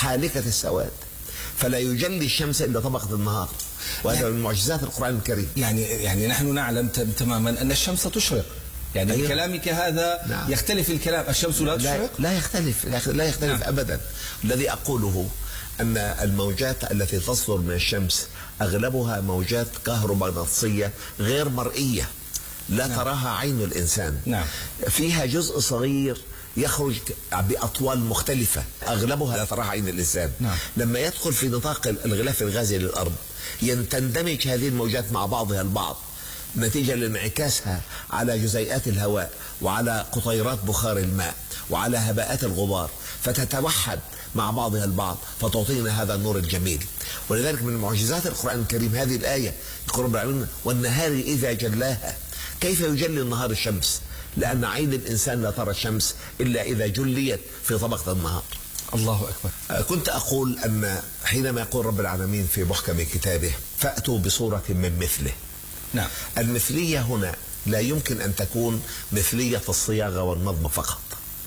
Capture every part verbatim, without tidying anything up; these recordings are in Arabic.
حالكة السواد، فلا يجلي الشمس إلا طبقة النهار، وهذا يعني من معجزات القرآن الكريم. يعني يعني نحن نعلم تماما أن الشمس تشرق، يعني أيوة. كلامك هذا نعم. يختلف الكلام، الشمس لا تشرق؟ لا, لا يختلف، لا يختلف نعم. أبدا. الذي أقوله أن الموجات التي تصدر من الشمس أغلبها موجات كهرومغناطيسية غير مرئية، لا نعم. تراها عين الإنسان نعم. فيها جزء صغير يخرج بأطوال مختلفة أغلبها لا تراها عين الإنسان نعم. لما يدخل في نطاق الغلاف الغازي للأرض تندمج هذه الموجات مع بعضها البعض نتيجة لانعكاسها على جزيئات الهواء وعلى قطيرات بخار الماء وعلى هباءات الغبار، فتتوحد مع بعضها البعض فتعطينا هذا النور الجميل. ولذلك من معجزات القرآن الكريم هذه الآية، يقول رب العالمين: والنهار إذا جلاها. كيف يجلي النهار الشمس؟ لأن عين الإنسان لا ترى الشمس إلا إذا جليت في طبقة النهار. الله أكبر. كنت أقول أن حينما يقول رب العالمين في محكم كتابه: فأتوا بصورة من مثله. نعم. المثلية هنا لا يمكن أن تكون مثلية الصياغة والنظم فقط.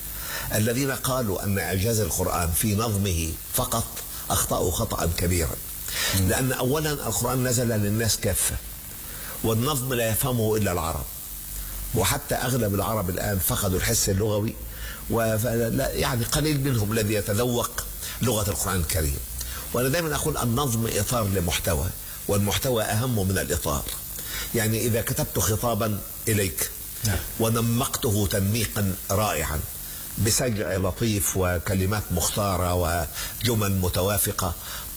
الذين قالوا أن إعجاز القرآن في نظمه فقط أخطأوا خطأ كبيرا، لأن أولا القرآن نزل للناس كافة، والنظم لا يفهمه إلا العرب، وحتى أغلب العرب الآن فقدوا الحس اللغوي، ولا يعني قليل منهم الذي يتذوق لغة القرآن الكريم. وأنا دائما أقول النظم إطار لمحتوى، والمحتوى أهم من الإطار. يعني إذا كتبت خطابا إليك ونمقته تنميقا رائعا بسجع لطيف وكلمات مختارة وجمل متوافقة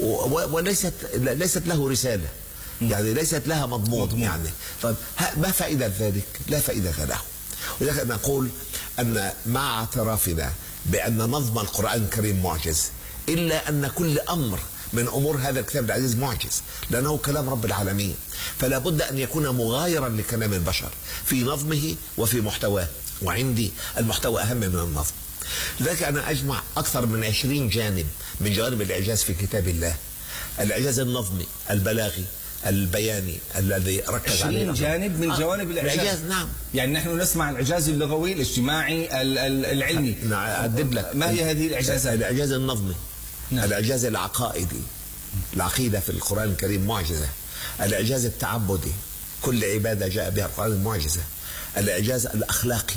وليست ليست له رسالة، يعني ليست لها مضمون, مضمون. يعني طيب ما فائدة ذلك؟ لا فائدة له. ولذلك نقول أن مع اعترافنا بأن نظم القرآن الكريم معجز، إلا أن كل أمر من أمور هذا الكتاب العزيز معجز، لأنه كلام رب العالمين، فلا بد أن يكون مغايرا لكلام البشر في نظمه وفي محتواه، وعندي المحتوى أهم من النظم. لذلك أنا أجمع أكثر من عشرين جانب من جوانب الإعجاز في كتاب الله: الإعجاز النظمي، البلاغي، البياني الذي ركز عليه عشرين جانب من جوانب الإعجاز. الإعجاز نعم. يعني نحن نسمع الإعجاز اللغوي، الاجتماعي، العلمي. نعم أعدد لك. ما هي هذه الإعجازات؟ الإعجاز النظمي نعم. الإعجاز العقائدي، العقيدة في القرآن الكريم معجزة. الإعجاز التعبدي، كل عبادة جاء بها القرآن معجزة. الإعجاز الأخلاقي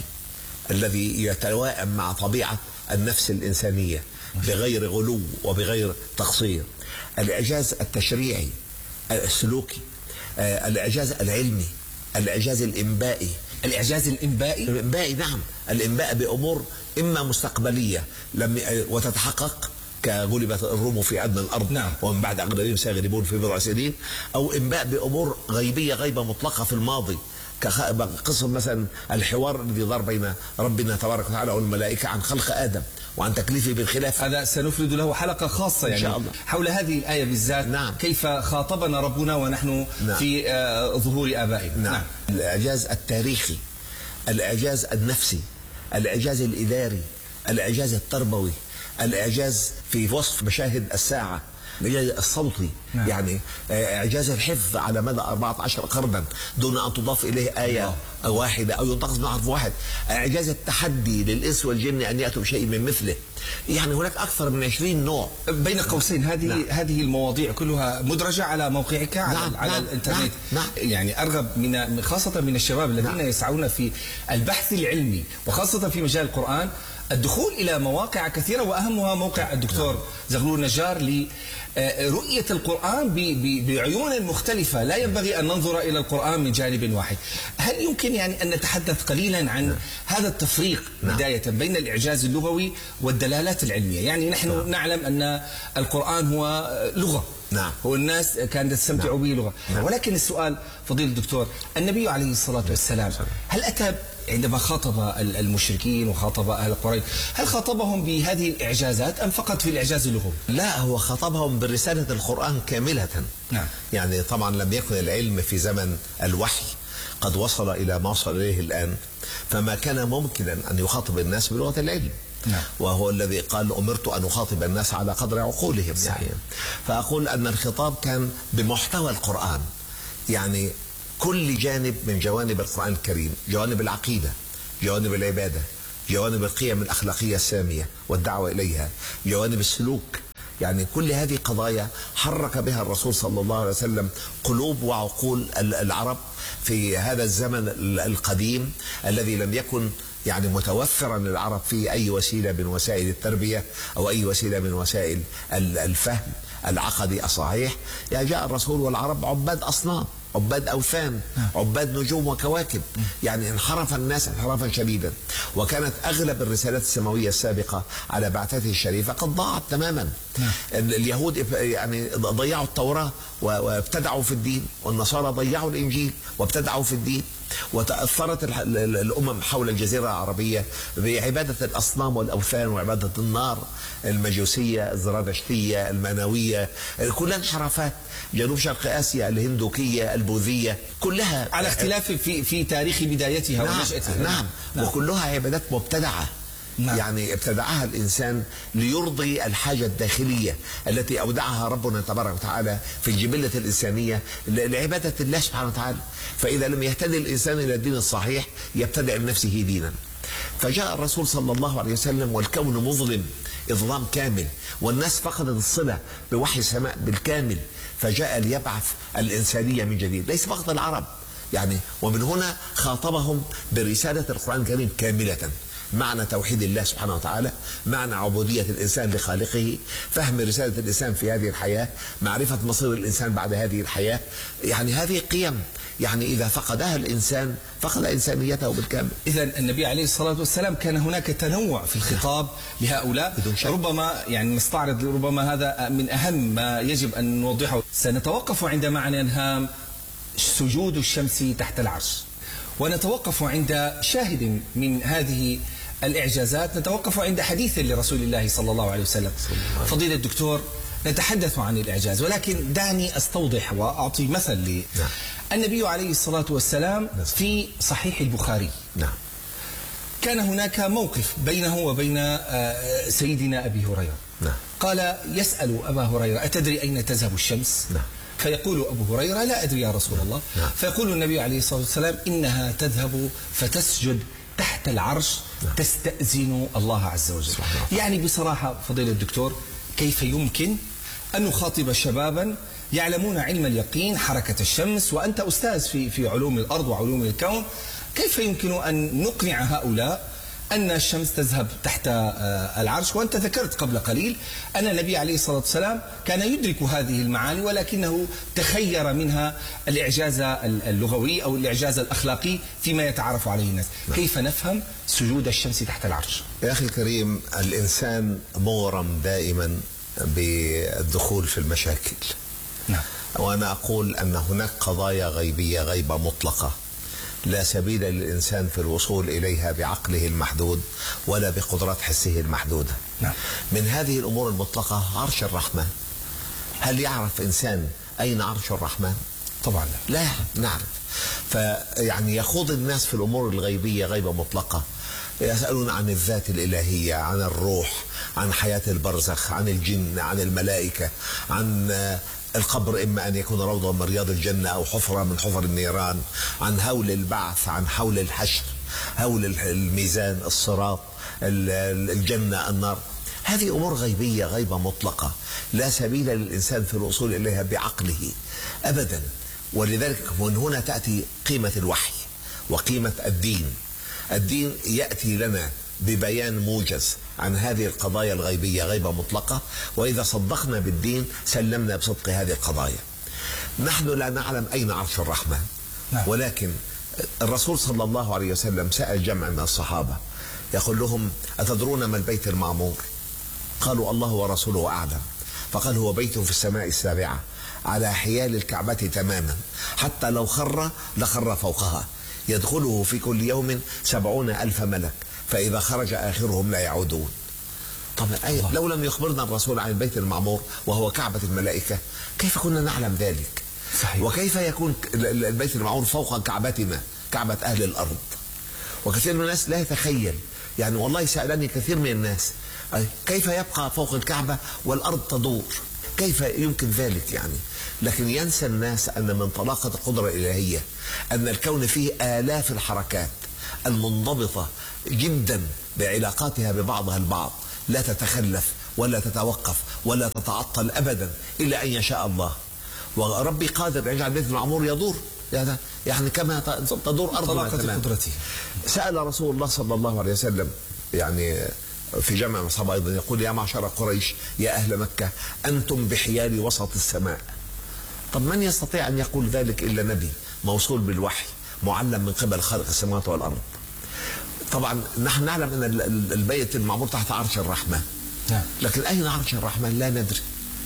الذي يتوائم مع طبيعة النفس الإنسانية بغير غلو وبغير تقصير. الإعجاز التشريعي السلوكي. الإعجاز العلمي، الإعجاز الإنبائي. الإعجاز الإنبائي الإنبائي نعم، الإنباء بأمور إما مستقبلية لم وتتحقق كغلبت الروم في أدنى الأرض نعم. ومن بعد أغلبهم سيغلبون في بضع سنين، أو إنباء بأمور غيبية غيبة مطلقة في الماضي، كقصة مثلا الحوار الذي دار بين ربنا تبارك وتعالى والملائكة عن خلق آدم وعن تكليفه بالخلافة. هذا سنفرد له حلقة خاصة يعني إن شاء الله حول هذه الآية بالذات نعم. كيف خاطبنا ربنا ونحن نعم. في آه ظهور آبائنا نعم. نعم. الإعجاز التاريخي، الإعجاز النفسي، الإعجاز الإداري، الإعجاز التربوي، الإعجاز في وصف مشاهد الساعة، الإعجاز الصوتي نعم. يعني إعجاز الحفظ على مدى أربعة عشر قرنا دون أن تضاف إليه آية أو واحدة أو ينتقص من حرف واحد. إعجاز التحدي للإنس والجن أن يأتوا بشيء من مثله. يعني هناك أكثر من عشرين نوع. بين قوسين هذه نعم. هذه المواضيع كلها مدرجة على موقعك على, نعم. على نعم. الإنترنت نعم. نعم. يعني أرغب من خاصة من الشباب الذين نعم. يسعون في البحث العلمي وخاصة في مجال القرآن الدخول إلى مواقع كثيرة، وأهمها موقع الدكتور زغلول نجار لرؤية القرآن بعيون مختلفة. لا ينبغي أن ننظر إلى القرآن من جانب واحد. هل يمكن يعني أن نتحدث قليلا عن نعم. هذا التفريق نعم. بداية بين الإعجاز اللغوي والدلالات العلمية؟ يعني نحن نعم. نعلم أن القرآن هو لغة نعم. هو الناس كانت تستمتع نعم. به لغة نعم. ولكن السؤال فضيلة الدكتور، النبي عليه الصلاة والسلام هل أتى عندما خاطب المشركين وخاطب أهل قريش هل خاطبهم بهذه الإعجازات أم فقط في الإعجاز اللغوي؟ لا، هو خاطبهم برسالة القرآن كاملة نعم. يعني طبعا لم يكن العلم في زمن الوحي قد وصل إلى ما وصل إليه الآن، فما كان ممكنا أن يخاطب الناس بلغة العلم نعم. وهو الذي قال أمرت أن أخاطب الناس على قدر عقولهم يعني. فأقول أن الخطاب كان بمحتوى القرآن، يعني كل جانب من جوانب القرآن الكريم، جوانب العقيدة، جوانب العبادة، جوانب القيم الأخلاقية السامية والدعوة إليها، جوانب السلوك، يعني كل هذه قضايا حرك بها الرسول صلى الله عليه وسلم قلوب وعقول العرب في هذا الزمن القديم الذي لم يكن يعني متوفرا للعرب في أي وسيلة من وسائل التربية أو أي وسيلة من وسائل الفهم العقدي الصحيح. يعني جاء الرسول والعرب عباد أصنام، عباد أوثان، عباد نجوم وكواكب، يعني انحرف الناس انحرافا شديدا. وكانت أغلب الرسالات السماوية السابقة على بعثته الشريفة قد ضاعت تماما. اليهود يعني ضيعوا التوراة وابتدعوا في الدين، والنصارى ضيعوا الإنجيل وابتدعوا في الدين، وتأثرت الأمم حول الجزيرة العربية بعبادة الأصنام والأوثان وعبادة النار، المجوسية، الزرادشتية، المانوية، كلها انحرافات. جنوب شرق آسيا، الهندوكية، البوذية، كلها على اختلاف في في تاريخ بدايتها نعم ونشأتها. نعم, نعم وكلها عبادات مبتدعة. نعم. يعني ابتدعها الإنسان ليرضي الحاجة الداخلية التي أودعها ربنا تبارك وتعالى في الجبلة الإنسانية لعبادة الله سبحانه وتعالى. فإذا لم يهتدي الإنسان إلى الدين الصحيح يبتدع لنفسه دينا. فجاء الرسول صلى الله عليه وسلم والكون مظلم إظلام كامل، والناس فقدت الصلة بوحي السماء بالكامل، فجاء ليبعث الإنسانية من جديد، ليس فقط العرب يعني. ومن هنا خاطبهم برسالة القرآن الكريم كاملة، معنى توحيد الله سبحانه وتعالى، معنى عبودية الإنسان لخالقه، فهم رسالة الإنسان في هذه الحياة، معرفة مصير الإنسان بعد هذه الحياة. يعني هذه قيم يعني إذا فقدها الإنسان فقد إنسانيته بالكامل. إذا النبي عليه الصلاة والسلام كان هناك تنوع في الخطاب لهؤلاء. ربما يعني نستعرض ربما هذا من أهم ما يجب أن نوضحه. سنتوقف عند معنى هام سجود الشمس تحت العرش، ونتوقف عند شاهد من هذه الإعجازات، نتوقف عند حديث لرسول الله صلى الله عليه وسلم. فضيلة الدكتور، نتحدث عن الإعجاز، ولكن دعني أستوضح وأعطي مثل لي. نعم. النبي عليه الصلاة والسلام في صحيح البخاري نعم. كان هناك موقف بينه وبين سيدنا أبي هريرة. نعم. قال يسأل أبا هريرة أتدري أين تذهب الشمس؟ نعم. فيقول أبو هريرة لا أدري يا رسول الله. نعم. فيقول النبي عليه الصلاة والسلام إنها تذهب فتسجد تحت العرش. نعم. تستأذن الله عز وجل. يعني بصراحة فضيلة الدكتور، كيف يمكن أن نخاطب شبابا يعلمون علم اليقين حركة الشمس، وأنت أستاذ في في علوم الأرض وعلوم الكون، كيف يمكن أن نقنع هؤلاء أن الشمس تذهب تحت العرش؟ وأنت ذكرت قبل قليل أن النبي عليه الصلاة والسلام كان يدرك هذه المعاني، ولكنه تخير منها الإعجاز اللغوي أو الإعجاز الأخلاقي فيما يتعرف عليه الناس. كيف نفهم سجود الشمس تحت العرش؟ يا أخي الكريم، الإنسان مغرم دائما بالدخول في المشاكل. نعم. وأنا أقول أن هناك قضايا غيبية، غيبة مطلقة، لا سبيل للإنسان في الوصول إليها بعقله المحدود ولا بقدرات حسه المحدودة. نعم. من هذه الأمور المطلقة عرش الرحمن. هل يعرف إنسان أين عرش الرحمن؟ طبعا لا. لا نعرف. فيعني يخوض الناس في الأمور الغيبية غيبة مطلقة، يسألون عن الذات الإلهية، عن الروح، عن حياة البرزخ، عن الجن، عن الملائكة، عن القبر إما أن يكون روضة من رياض الجنة أو حفرة من حفر النيران، عن هول البعث، عن حول الحشر، هول الميزان، الصراط، الجنة، النار. هذه أمور غيبية غيبة مطلقة لا سبيل للإنسان في الوصول إليها بعقله أبدا. ولذلك من هنا تأتي قيمة الوحي وقيمة الدين. الدين يأتي لنا ببيان موجز عن هذه القضايا الغيبية غيبة مطلقة، وإذا صدقنا بالدين سلمنا بصدق هذه القضايا. نحن لا نعلم أين عرش الرحمن. نعم. ولكن الرسول صلى الله عليه وسلم سأل جمع من الصحابة يقول لهم أتدرون ما البيت المعمور؟ قالوا الله ورسوله أعلم. فقال هو بيت في السماء السابعة على حيال الكعبة تماما، حتى لو خر لخر فوقها، يدخله في كل يوم سبعون ألف ملك، فإذا خرج آخرهم لا يعودون. طبعا لو لم يخبرنا الرسول عن البيت المعمور وهو كعبة الملائكة كيف كنا نعلم ذلك؟ صحيح. وكيف يكون البيت المعمور فوق كعبتنا، كعبة أهل الأرض؟ وكثير من الناس لا يتخيل. يعني والله سألني كثير من الناس كيف يبقى فوق الكعبة والأرض تدور، كيف يمكن ذلك يعني؟ لكن ينسى الناس أن من طلاقة القدرة الإلهية أن الكون فيه آلاف الحركات المنضبطة جدا بعلاقاتها ببعضها البعض، لا تتخلف ولا تتوقف ولا تتعطل أبدا إلا أن يشاء الله. وربي قادر يجعل بيت المعمور يدور يعني كما تدور أرضنا تماما. قدرته. سأل رسول الله صلى الله عليه وسلم يعني في جمع الصحابة أيضا يقول: يا معشر قريش يا أهل مكة أنتم بحيال وسط السماء. طب من يستطيع أن يقول ذلك إلا نبي موصول بالوحي معلم من قبل خالق السماوات والأرض. طبعا نحن نعلم أن البيت المعمور تحت عرش الرحمن، لكن أين عرش الرحمن لا ندري.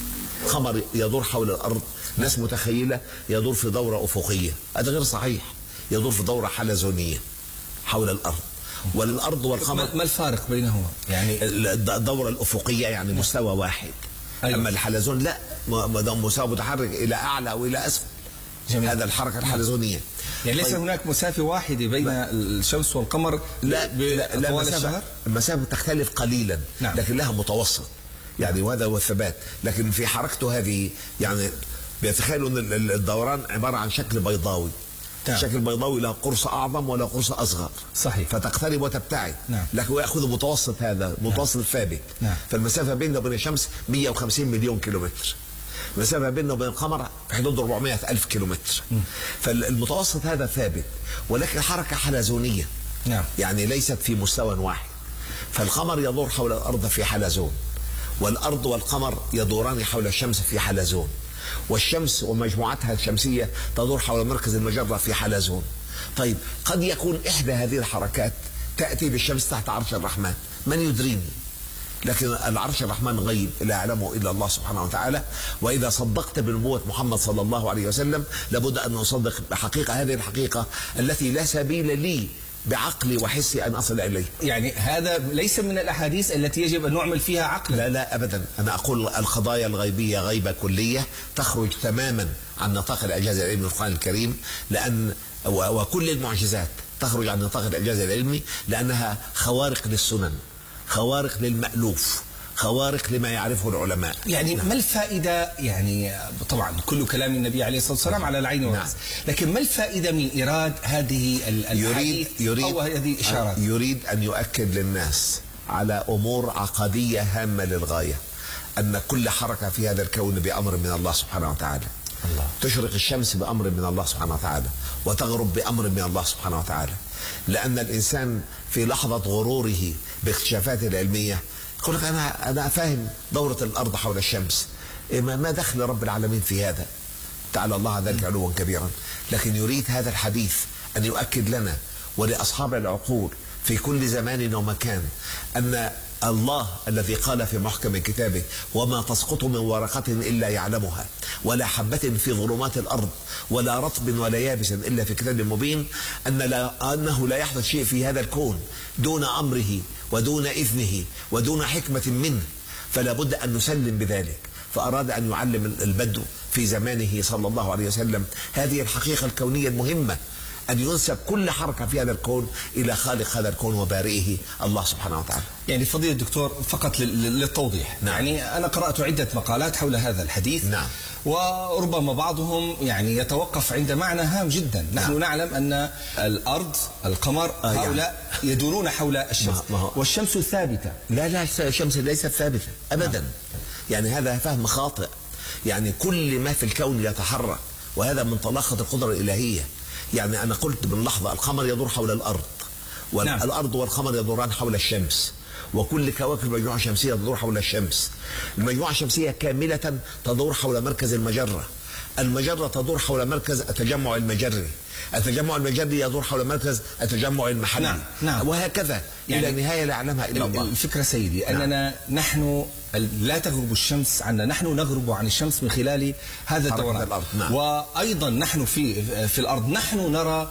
قمر يدور حول الأرض، ناس متخيلة يدور في دورة أفقية، هذا غير صحيح، يدور في دورة حلزونية حول الأرض. والأرض والقمر ما الفارق بينهما؟ يعني الدورة الأفقية يعني مستوى واحد. أيوة. أما الحلزون لا، مستوى متحرك إلى أعلى وإلى أسفل. جميل. هذا الحركة الحلزونية. يعني ليس طيب. هناك مسافة واحدة بين لا. الشمس والقمر لا, لا, لا مسافة, المسافة تختلف قليلا. نعم. لكن لها متوسط يعني، وهذا هو الثبات. لكن في حركته هذه يعني بيتخيلوا ان الدوران عبارة عن شكل بيضاوي. نعم. شكل بيضاوي له قرص أعظم ولا قرص أصغر. صحيح. فتقترب وتبتعد. نعم. لكن يأخذ متوسط، هذا متوسط نعم. ثابت. نعم. فالمسافة بيننا وبين الشمس مئة وخمسين مليون كيلومتر. المسافة بيننا وبين القمر في حدود أربعمئة ألف كيلومتر. م. فالمتوسط هذا ثابت، ولكن حركة حلزونية. نعم. يعني ليست في مستوى واحد. فالقمر يدور حول الأرض في حلزون، والأرض والقمر يدوران حول الشمس في حلزون، والشمس ومجموعتها الشمسية تدور حول مركز المجرة في حلزون. طيب قد يكون إحدى هذه الحركات تأتي بالشمس تحت عرش الرحمن، من يدريني؟ لكن العرش الرحمن غيب لا يعلمه إلا الله سبحانه وتعالى. وإذا صدقت بنبوة محمد صلى الله عليه وسلم لابد أن نصدق بحقيقة هذه الحقيقة التي لا سبيل لي بعقلي وحسي أن أصل إليه. يعني هذا ليس من الأحاديث التي يجب أن نعمل فيها عقلا. لا لا أبدا. أنا أقول القضايا الغيبية غيبة كلية تخرج تماما عن نطاق الإعجاز العلمي في القرآن الكريم، لأن وكل المعجزات تخرج عن نطاق الإعجاز العلمي لأنها خوارق للسنن، خوارق للمألوف، خوارق لما يعرفه العلماء. يعني نعم. ما الفائدة؟ يعني طبعا كل كلام النبي عليه الصلاة والسلام على العين والرأس. نعم. لكن ما الفائدة من إيراد هذه الحديث يريد أو هذه الإشارات؟ يريد أن يؤكد للناس على أمور عقدية هامة للغاية، أن كل حركة في هذا الكون بأمر من الله سبحانه وتعالى. الله. تشرق الشمس بأمر من الله سبحانه وتعالى، وتغرب بأمر من الله سبحانه وتعالى. لأن الإنسان في لحظة غروره باكتشافاته العلمية يقول لك أنا أنا فاهم دورة الأرض حول الشمس، ما دخل رب العالمين في هذا؟ تعالى الله ذلك علوا كبيرا. لكن يريد هذا الحديث أن يؤكد لنا ولأصحاب العقول في كل زمان ومكان أن الله الذي قال في محكم كتابه: وما تسقط من ورقة إلا يعلمها، ولا حبة في ظلمات الأرض، ولا رطب ولا يابس إلا في كتاب مبين، أن لا أنه لا يحدث شيء في هذا الكون دون أمره ودون إذنه ودون حكمة منه، فلا بد أن نسلم بذلك. فأراد أن يعلم البدو في زمانه صلى الله عليه وسلم هذه الحقيقة الكونية المهمة، أن ينسب كل حركة في هذا الكون إلى خالق هذا الكون وبارئه الله سبحانه وتعالى. يعني فضيلة الدكتور فقط للتوضيح، نعم. يعني أنا قرأت عدة مقالات حول هذا الحديث، نعم. وربما بعضهم يعني يتوقف عند معنى هام جدا. نحن نعم. نعلم أن الأرض القمر آه هؤلاء يعني. يدورون حول الشمس، والشمس ثابتة. لا لا الشمس ليست ثابتة أبدا. نعم. يعني هذا فهم خاطئ. يعني كل ما في الكون يتحرك، وهذا من طلاقة القدرة الإلهية. يعني أنا قلت من لحظة القمر يدور حول الأرض، والأرض نعم. والقمر يدوران حول الشمس، وكل كواكب المجموعة الشمسية تدور حول الشمس. المجموعة الشمسية كاملة تدور حول مركز المجرة، المجرة تدور حول مركز التجمع المجري، التجمع المجري يدور حول مركز التجمع المحلي. نعم. نعم. وهكذا يعني إلى نهاية لا يعلمها إلا الله. الفكرة سيدي نعم. أننا نحن لا تغرب الشمس عنا، نحن نغرب عن الشمس من خلال هذا الدوران. نعم. وأيضا نحن في في الأرض نحن نرى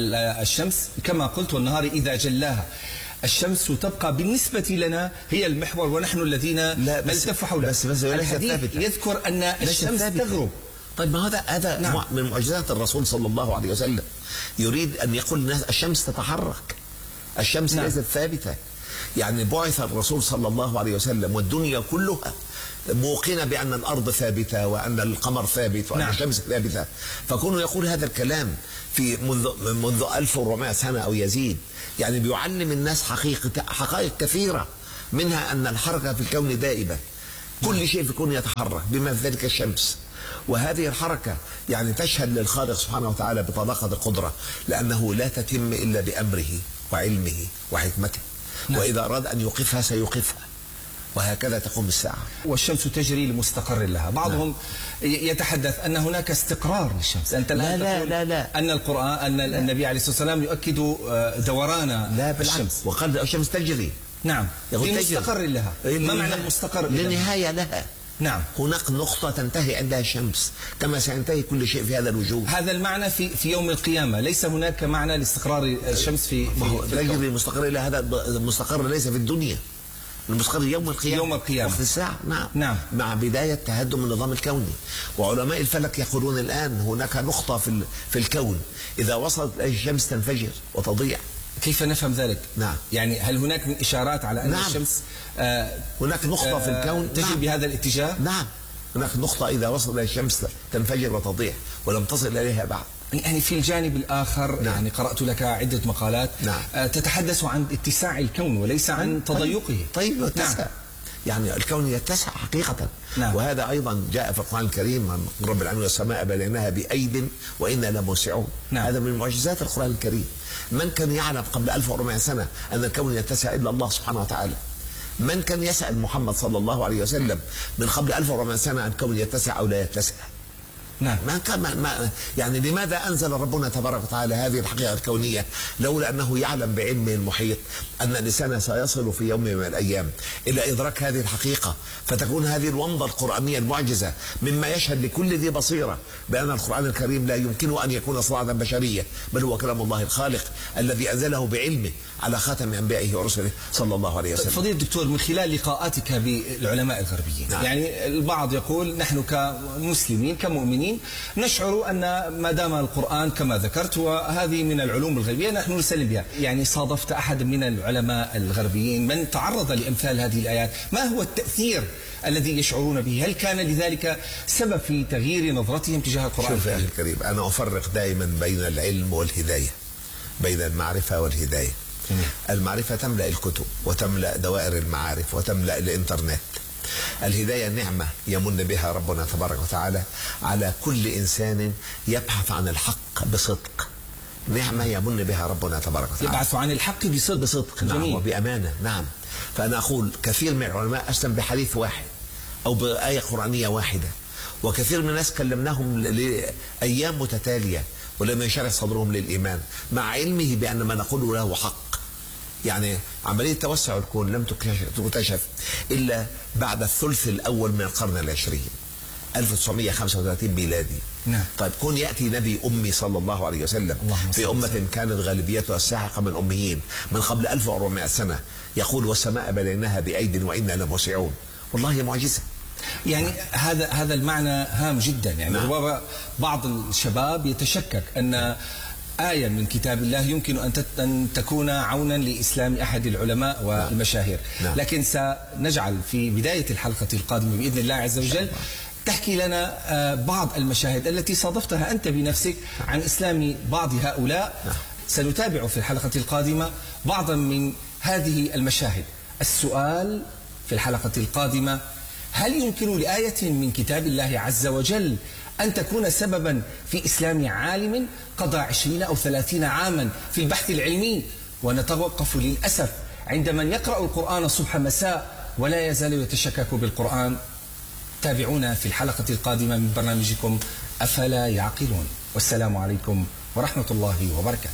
الشمس كما قلت، والنهار إذا جلاها. الشمس تبقى بالنسبة لنا هي المحور، ونحن الذين نلتف حولها. بس بس الحديث يذكر أن الشمس تغرب. طيب ما هذا هذا نعم. من معجزات الرسول صلى الله عليه وسلم. يريد أن يقول الناس الشمس تتحرك، الشمس نعم. ليست ثابتة. يعني بعث الرسول صلى الله عليه وسلم والدنيا كلها موقنة بأن الأرض ثابتة وأن القمر ثابت وأن نعم. الشمس ثابتة. فكونه يقول هذا الكلام في منذ منذ ألف وأربعمائة سنة أو يزيد، يعني بيعلم الناس حقيقة حقائق كثيرة منها أن الحركة في الكون دائبة، كل شيء في الكون يتحرك بما في ذلك الشمس، وهذه الحركة يعني تشهد للخالق سبحانه وتعالى بطلاقة القدرة، لأنه لا تتم إلا بأمره وعلمه وحكمته، وإذا أراد أن يوقفها سيوقفها، وهكذا تقوم الساعة. والشمس تجري لمستقر لها. بعضهم لا. يتحدث أن هناك استقرار للشمس. أنت لا لا لا لا أن القرآن أن لا. النبي عليه الصلاة والسلام يؤكد دوران لا بالشمس، وقال الشمس تجري. نعم، لمستقر لها. ما معنى المستقر؟ لنهاية لها. نعم، هناك نقطة تنتهي عندها الشمس كما سينتهي كل شيء في هذا الوجود. هذا المعنى في في يوم القيامة، ليس هناك معنى لاستقرار الشمس في في, في تجري مستقر لها. هذا المستقر ليس في الدنيا، المستقر يوم القيامة، يوم القيامة وفي الساعة. نعم. نعم مع بداية تهدم النظام الكوني. وعلماء الفلك يقولون الآن هناك نقطة في في الكون إذا وصلت الشمس تنفجر وتضيع. كيف نفهم ذلك؟ نعم. يعني هل هناك من إشارات على أن نعم. الشمس آه هناك نقطة آه في الكون تجري نعم. بهذا الاتجاه؟ نعم، هناك نقطة إذا وصلت إلى الشمس تنفجر وتضيع ولم تصل إليها بعد. يعني في الجانب الآخر نعم. يعني قرأت لك عدة مقالات نعم. آه تتحدث عن اتساع الكون وليس عن تضيقه. طيب يتسع. نعم. يعني الكون يتسع حقيقة. نعم. وهذا أيضا جاء في القرآن الكريم، من رب العالمين والسماء بنيناها بأيد وإنا لموسعون. نعم. هذا من معجزات القرآن الكريم. من كان يعلم قبل ألف وأربعمائة سنة أن الكون يتسع إلا الله سبحانه وتعالى؟ من كان يسأل محمد صلى الله عليه وسلم من قبل ألف وأربعمائة سنة عن الكون يتسع أو لا يتسع؟ نعم. ما كان ما يعني لماذا أنزل ربنا تبارك وتعالى هذه الحقيقة الكونية؟ لولا أنه يعلم بعلمه المحيط أن الإنسان سيصل في يوم من الأيام إلى إدراك هذه الحقيقة، فتكون هذه الومضة القرآنية المعجزة مما يشهد لكل ذي بصيرة بأن القرآن الكريم لا يمكن أن يكون صناعة بشرية، بل هو كلام الله الخالق الذي أنزله بعلمه على خاتم أنبيائه ورسله صلى الله عليه وسلم. فضيلة الدكتور، من خلال لقاءاتك بالعلماء الغربيين، نعم. يعني البعض يقول نحن كمسلمين كمؤمنين نشعر أن ما دام القرآن كما ذكرت وهذه من العلوم الغيبية نحن نسلم بها. يعني صادفت أحد من العلماء الغربيين من تعرض لأمثال هذه الآيات، ما هو التأثير الذي يشعرون به؟ هل كان لذلك سبب في تغيير نظرتهم تجاه القرآن؟ شوف يا أخي الكريم، أنا أفرق دائما بين العلم والهداية، بين المعرفة والهداية. المعرفة تملأ الكتب وتملأ دوائر المعارف وتملأ الإنترنت. الهداية نعمة يمن بها ربنا تبارك وتعالى على كل إنسان يبحث عن الحق بصدق. نعمة يمن بها ربنا تبارك وتعالى، يبحث عن الحق بصدق, بصدق. نعم. وبأمانة. نعم. فأنا أقول كثير من العلماء أسلم بحديث واحد أو بآية قرآنية واحدة، وكثير من الناس كلمناهم لأيام متتالية ولم ينشرح صدرهم للإيمان مع علمه بأن ما نقوله له حق. يعني عملية توسع الكون لم تكتشف إلا بعد الثلث الأول من القرن العشرين، ألف وتسعمائة وخمسة وثلاثين ميلادي. نعم. طيب كون يأتي نبي أمي صلى الله عليه وسلم في أمة كانت غالبيتها الساحقة من أميين من قبل ألف وأربعمائة سنة يقول والسماء بنيناها بأيد وإنا لموسعون، والله معجزة. يعني هذا هذا المعنى هام جدا. يعني نعم. بعض الشباب يتشكك أن آية من كتاب الله يمكن أن تكون عونا لإسلام أحد العلماء والمشاهير. نعم. لكن سنجعل في بداية الحلقة القادمة بإذن الله عز وجل تحكي لنا بعض المشاهد التي صادفتها أنت بنفسك عن إسلام بعض هؤلاء. نعم. سنتابع في الحلقة القادمة بعضا من هذه المشاهد. السؤال في الحلقة القادمة: هل يمكن لآية من كتاب الله عز وجل أن تكون سببا في إسلام عالم قضى عشرين أو ثلاثين عاما في البحث العلمي؟ ونتوقف للأسف عند من يقرأ القرآن صبح مساء ولا يزال يتشكك بالقرآن. تابعونا في الحلقة القادمة من برنامجكم أفلا يعقلون، والسلام عليكم ورحمة الله وبركاته.